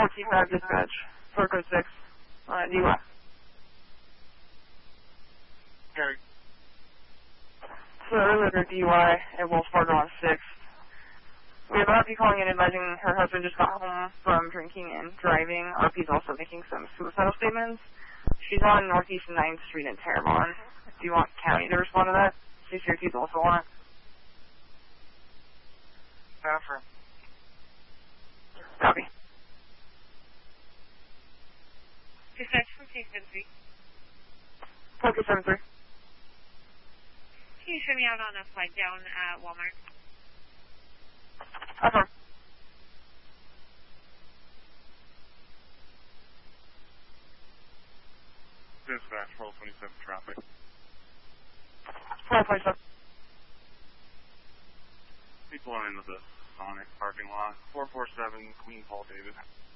425 dispatch, 4 code 6, DUI. Gary. So earlier DUI at Wells Fargo on 6th. We have RP calling in advising her husband just got home from drinking and driving. RP's also making some suicidal statements. She's on Northeast 9th Street in Terrebonne. Do you want county to respond to that? CCRT's also on it. Stafford. Copy. Dispatch from case 73. Focus 73. Can you show me out on a flight down at Walmart? Okay. Dispatch, roll 27 traffic. 427. People are into the Sonic parking lot. 447 Queen Paul David.